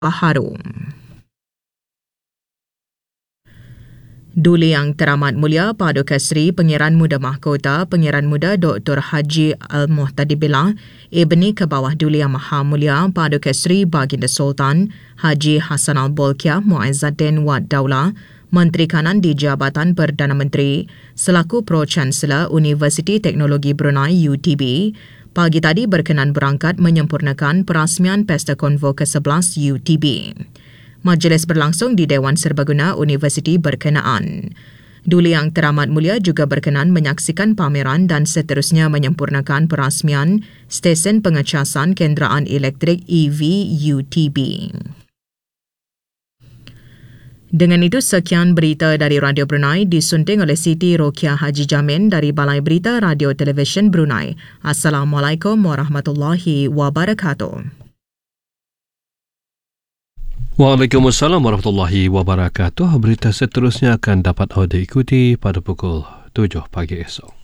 Harum. Duli Yang Teramat Mulia Paduka Seri Pengiran Muda Mahkota Pengiran Muda Dr. Haji Al-Muhtadi Billah Ibni Kebawah Duli Yang Maha Mulia Paduka Seri Baginda Sultan Haji Hassan Al-Bolkiah Muizzaddin Wad Daulah Menteri Kanan di Jabatan Perdana Menteri selaku Pro-Chancellor Universiti Teknologi Brunei UTB pagi tadi berkenan berangkat menyempurnakan perasmian Pesta Konvo ke-11 UTB. Majlis berlangsung di Dewan Serbaguna Universiti berkenaan. Duli Yang Teramat Mulia juga berkenan menyaksikan pameran dan seterusnya menyempurnakan perasmian stesen pengecasan kenderaan elektrik EV UTB. Dengan itu, sekian berita dari Radio Brunei disunting oleh Siti Rokiah Haji Jamin dari Balai Berita Radio Televisyen Brunei. Assalamualaikum warahmatullahi wabarakatuh. Waalaikumsalam warahmatullahi wabarakatuh. Berita seterusnya akan dapat anda ikuti pada pukul 7 pagi esok.